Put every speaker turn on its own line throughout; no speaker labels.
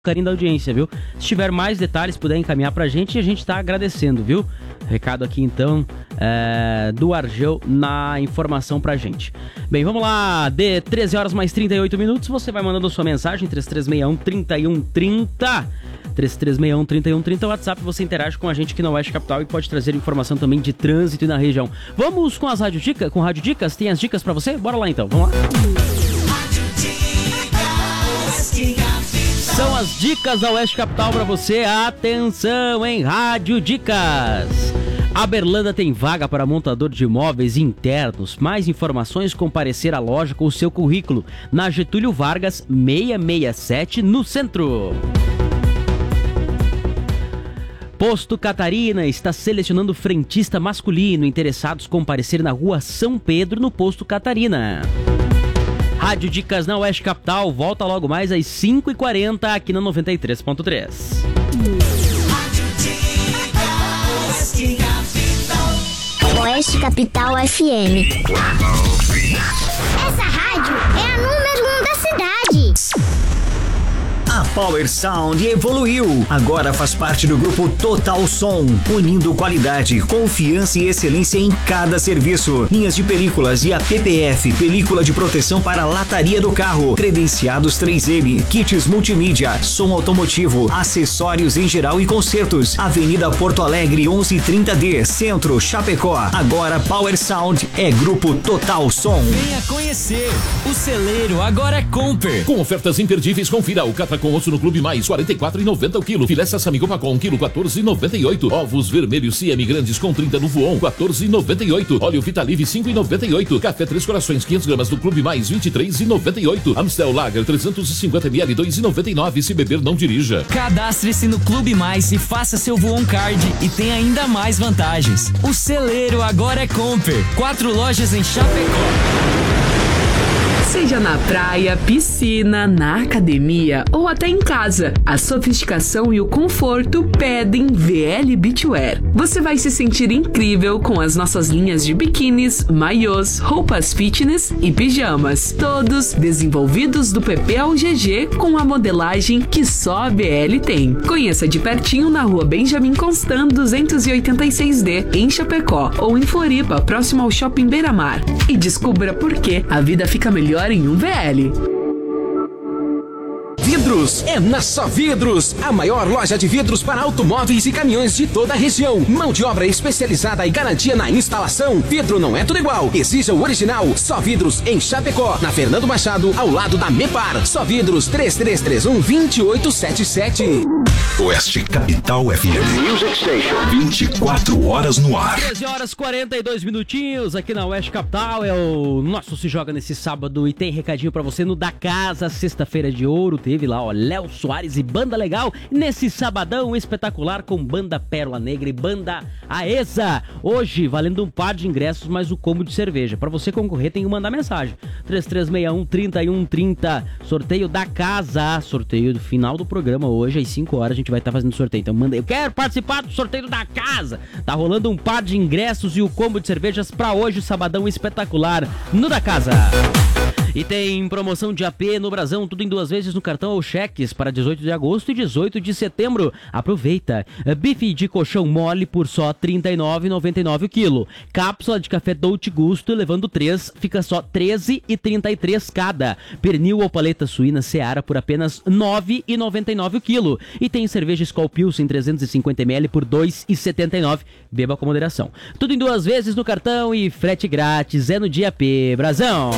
carinho da audiência, viu? Se tiver mais detalhes, puder encaminhar pra gente, a gente tá agradecendo, viu? Recado aqui, então, do Argel na informação pra gente. Bem, vamos lá, de 13 horas mais 38 minutos, você vai mandando sua mensagem, 3361-3130, 3361-3130, o WhatsApp, você interage com a gente aqui na Oeste Capital e pode trazer informação também de trânsito e na região. Vamos com as Rádio Dicas? Tem as dicas pra você? Bora lá então, vamos lá. São as dicas da Oeste Capital pra você. Atenção, hein? Rádio Dicas. A Berlanda tem vaga para montador de imóveis internos. Mais informações, comparecer à loja com o seu currículo. Na Getúlio Vargas, 667, no centro. Posto Catarina está selecionando frentista masculino. Interessados comparecer na rua São Pedro, no Posto Catarina. Rádio Dicas na Oeste Capital, volta logo mais às 5h40 aqui na 93.3.
Oeste Capital FM. Essa rádio é a número 1 da cidade.
A Power Sound evoluiu. Agora faz parte do grupo Total Som, unindo qualidade, confiança e excelência em cada serviço. Linhas de películas e a PPF, película de proteção para a lataria do carro, credenciados 3M, kits multimídia, som automotivo, acessórios em geral e concertos. Avenida Porto Alegre 1130D, Centro, Chapecó. Agora Power Sound é grupo Total Som.
Venha conhecer. O celeiro agora é Comper.
Com ofertas imperdíveis, confira o catra com osso no Clube Mais, R$ 44,90 o quilo. Filé Sassamigo Pacon, quilo, R$ 14,98. Ovos vermelhos CM grandes com 30 no Voon, R$ 14,98. Óleo Vitalive, R$ 5,98. Café Três Corações, 500 gramas do Clube Mais, R$ 23,98. Amstel Lager, 350 ml, R$ 2,99. Se beber, não dirija.
Cadastre-se no Clube Mais e faça seu Voon Card e tem ainda mais vantagens. O celeiro agora é Comper. 4 lojas em Chapecó.
Seja na praia, piscina, na academia ou até em casa, a sofisticação e o conforto pedem VL Beachwear. Você vai se sentir incrível com as nossas linhas de biquínis, maiôs, roupas fitness e pijamas. Todos desenvolvidos do PP ao GG com a modelagem que só a VL tem. Conheça de pertinho na rua Benjamin Constant 286D, em Chapecó, ou em Floripa, próximo ao Shopping Beira-Mar. E descubra por que a vida fica melhor em um VL.
Vidros é na Só Vidros, a maior loja de vidros para automóveis e caminhões de toda a região. Mão de obra especializada e garantia na instalação. Vidro não é tudo igual, exija o original. Só Vidros em Chapecó, na Fernando Machado, ao lado da Mepar. Só Vidros, 3331-2877.
Oeste Capital FM. Music Station. 24 horas no ar.
13 horas 42 minutinhos aqui na Oeste Capital. É o nosso Se Joga nesse sábado e tem recadinho pra você no Da Casa, sexta-feira de ouro. Teve lá, ó, Léo Soares e Banda Legal nesse sabadão espetacular com Banda Pérola Negra e Banda Aesa. Hoje, valendo um par de ingressos mais o combo de cerveja. Pra você concorrer, tem que mandar mensagem. 3361-3130. Sorteio da casa. Sorteio do final do programa hoje, às 5 horas, a gente vai estar fazendo sorteio. Então manda, eu quero participar do sorteio da casa. Tá rolando um par de ingressos e o combo de cervejas pra hoje, sabadão espetacular no Da Casa. E tem promoção de AP no Brasão, tudo em 2 vezes no cartão ou cheques para 18 de agosto e 18 de setembro. Aproveita. Bife de colchão mole por só R$ 39,99 o quilo. Cápsula de café Dolce Gusto, levando 3, fica só R$ 13,33 cada. Pernil ou paleta suína Seara por apenas R$ 9,99 o quilo. E tem cerveja Skol Pilsen 350 ml por R$ 2,79. Beba com moderação. Tudo em 2 vezes no cartão e frete grátis. É no dia AP. Brasão.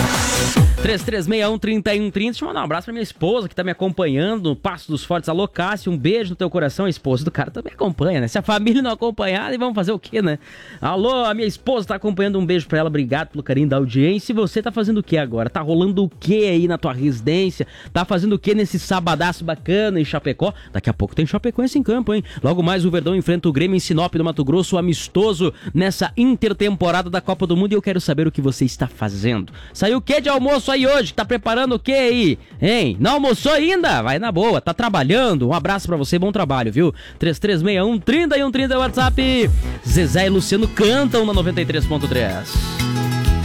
3361-3130. Deixa eu mandar um abraço pra minha esposa que tá me acompanhando no Passo dos Fortes. Alô, Cássio, um beijo no teu coração. A esposa do cara também acompanha, né? Se a família não acompanhar, vamos fazer o quê, né? Alô, a minha esposa tá acompanhando, um beijo pra ela. Obrigado pelo carinho da audiência. E você tá fazendo o que agora? Tá rolando o que aí na tua residência? Tá fazendo o que nesse sabadaço bacana em Chapecó? Daqui a pouco tem Chapecoense em campo, hein? Logo mais o Verdão enfrenta o Grêmio em Sinop do Mato Grosso, amistoso nessa intertemporada da Copa do Mundo. E eu quero saber o que você está fazendo. Saiu o que de almoço aí hoje? Tá preparando o que aí? Hein? Não almoçou ainda? Vai na boa, tá trabalhando. Um abraço pra você, bom trabalho, viu? 3361-3130 WhatsApp. Zezé e Luciano cantam na 93.3.